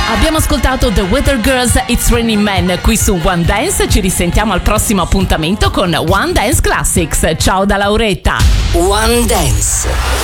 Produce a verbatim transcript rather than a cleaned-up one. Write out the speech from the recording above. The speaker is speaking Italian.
Abbiamo ascoltato The Weather Girls, It's Raining Men qui su One Dance. Ci risentiamo al prossimo appuntamento con One Dance Classics. Ciao da Lauretta. One Dance.